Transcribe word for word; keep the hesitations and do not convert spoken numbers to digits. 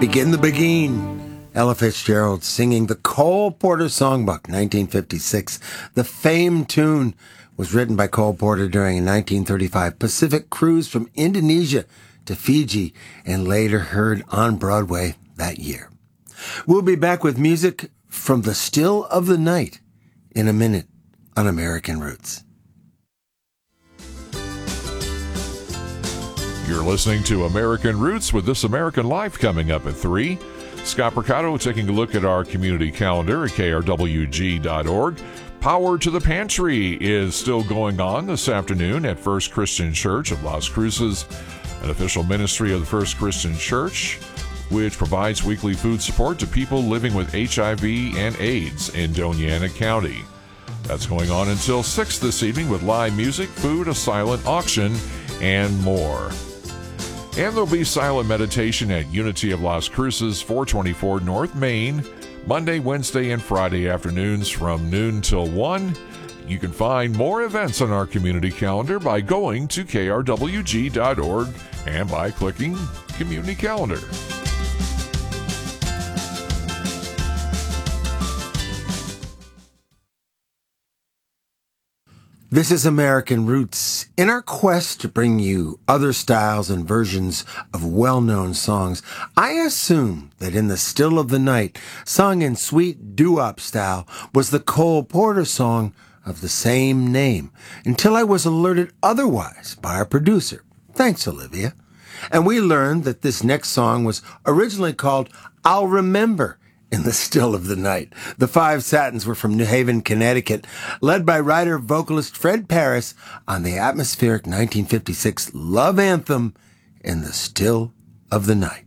Begin the Begin. Ella Fitzgerald singing the Cole Porter Songbook, nineteen fifty-six. The famed tune was written by Cole Porter during a nineteen thirty-five Pacific cruise from Indonesia to Fiji and later heard on Broadway that year. We'll be back with music from the Still of the Night in a minute on American Roots. You're listening to American Roots with This American Life coming up at three. Scott Percato taking a look at our community calendar at K R W G dot org. Power to the Pantry is still going on this afternoon at First Christian Church of Las Cruces, an official ministry of the First Christian Church, which provides weekly food support to people living with H I V and AIDS in Doña Ana County. That's going on until six this evening with live music, food, a silent auction, and more. And there'll be silent meditation at Unity of Las Cruces, four twenty-four North Main, Monday, Wednesday, and Friday afternoons from noon till one. You can find more events on our community calendar by going to K R W G dot org and by clicking Community Calendar. This is American Roots. In our quest to bring you other styles and versions of well-known songs, I assume that in the Still of the Night, sung in sweet doo-wop style, was the Cole Porter song of the same name, until I was alerted otherwise by our producer. Thanks, Olivia. And we learned that this next song was originally called I'll Remember in the Still of the Night. The Five Satins were from New Haven, Connecticut, led by writer-vocalist Fred Paris on the atmospheric nineteen fifty-six love anthem In the Still of the Night.